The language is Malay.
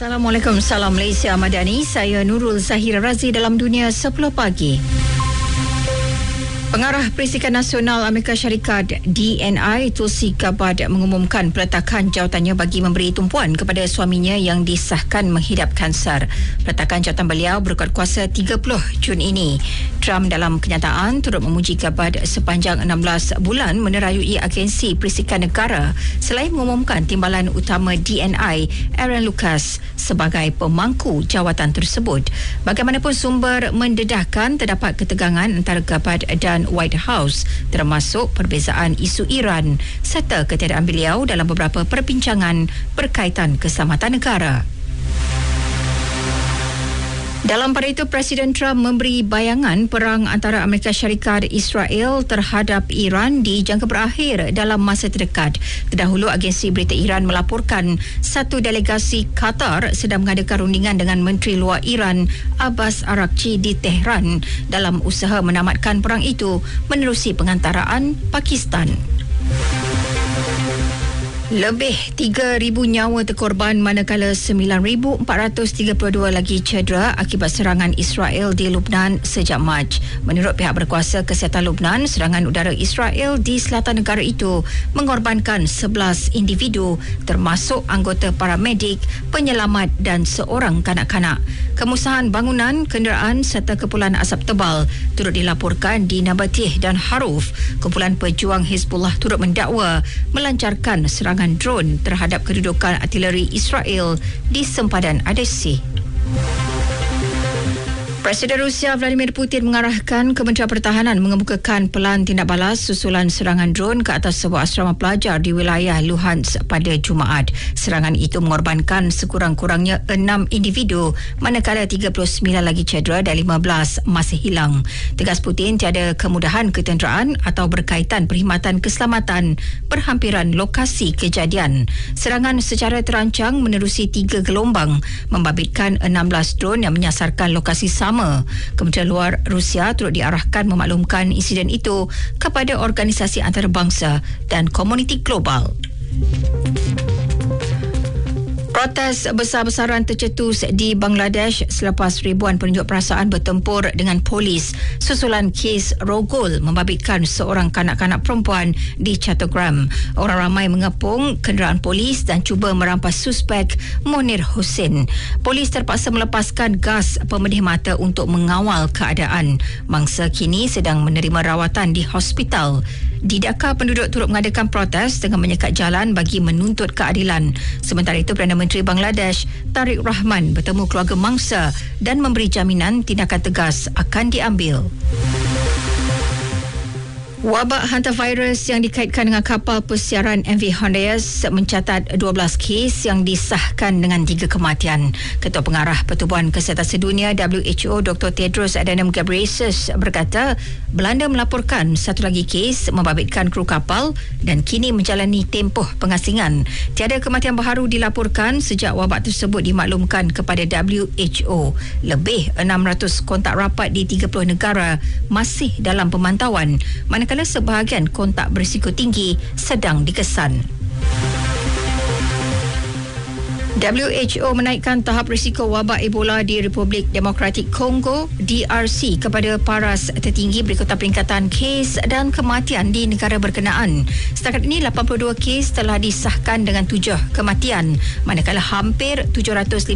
Assalamualaikum, salam Malaysia Madani. Saya Nurul Zahira Razi dalam Dunia 10 Pagi. Pengarah Perisikan Nasional Amerika Syarikat DNI Tulsi Gabbard mengumumkan peletakan jawatannya bagi memberi tumpuan kepada suaminya yang disahkan menghidap kanser. Peletakan jawatan beliau berkuat kuasa 30 Jun ini. Trump dalam kenyataan turut memuji Gabbard sepanjang 16 bulan menerayui agensi perisikan negara selain mengumumkan timbalan utama DNI Aaron Lucas sebagai pemangku jawatan tersebut. Bagaimanapun sumber mendedahkan terdapat ketegangan antara Gabbard dan White House termasuk perbezaan isu Iran serta ketiadaan beliau dalam beberapa perbincangan berkaitan keselamatan negara. Dalam pada itu, Presiden Trump memberi bayangan perang antara Amerika Syarikat Israel terhadap Iran di jangka berakhir dalam masa terdekat. Terdahulu, agensi berita Iran melaporkan satu delegasi Qatar sedang mengadakan rundingan dengan Menteri Luar Iran Abbas Araghchi di Tehran dalam usaha menamatkan perang itu menerusi pengantaraan Pakistan. Lebih 3,000 nyawa terkorban manakala 9,432 lagi cedera akibat serangan Israel di Lubnan sejak Mac. Menurut pihak berkuasa kesihatan Lubnan, serangan udara Israel di selatan negara itu mengorbankan 11 individu termasuk anggota paramedik, penyelamat dan seorang kanak-kanak. Kemusnahan bangunan, kenderaan serta kepulan asap tebal turut dilaporkan di Nabatih dan Haruf. Kumpulan pejuang Hizbullah turut mendakwa melancarkan serangan drone terhadap kedudukan artileri Israel di sempadan Adesi. Presiden Rusia Vladimir Putin mengarahkan Kementerian Pertahanan mengemukakan pelan tindak balas susulan serangan drone ke atas sebuah asrama pelajar di wilayah Luhansk pada Jumaat. Serangan itu mengorbankan sekurang-kurangnya 6 individu manakala 39 lagi cedera dan 15 masih hilang. Tegas Putin tiada kemudahan ketenteraan atau berkaitan perkhidmatan keselamatan berhampiran lokasi kejadian. Serangan secara terancang menerusi 3 gelombang membabitkan 16 drone yang menyasarkan lokasi sama. Kementerian Luar Rusia turut diarahkan memaklumkan insiden itu kepada organisasi antarabangsa dan komuniti global. Protes besar-besaran tercetus di Bangladesh selepas ribuan penunjuk perasaan bertempur dengan polis susulan kes rogol membabitkan seorang kanak-kanak perempuan di Chattogram. Orang ramai mengepung kenderaan polis dan cuba merampas suspek Monir Hussein. Polis terpaksa melepaskan gas pemedih mata untuk mengawal keadaan. Mangsa kini sedang menerima rawatan di hospital. Di Dhaka, penduduk turut mengadakan protes dengan menyekat jalan bagi menuntut keadilan. Sementara itu, Perdana Menteri Bangladesh Tariq Rahman bertemu keluarga mangsa dan memberi jaminan tindakan tegas akan diambil. Wabak hantavirus yang dikaitkan dengan kapal pesiaran MV Hondias mencatat 12 kes yang disahkan dengan 3 kematian. Ketua Pengarah Pertubuhan Kesihatan Sedunia WHO Dr. Tedros Adhanom Ghebreyesus berkata Belanda melaporkan satu lagi kes membabitkan kru kapal dan kini menjalani tempoh pengasingan. Tiada kematian baharu dilaporkan sejak wabak tersebut dimaklumkan kepada WHO. Lebih 600 kontak rapat di 30 negara masih dalam pemantauan, manakala sebahagian kontak berisiko tinggi sedang dikesan. WHO menaikkan tahap risiko wabak Ebola di Republik Demokratik Kongo DRC kepada paras tertinggi berikutan peningkatan kes dan kematian di negara berkenaan. Setakat ini 82 kes telah disahkan dengan 7 kematian, manakala hampir 750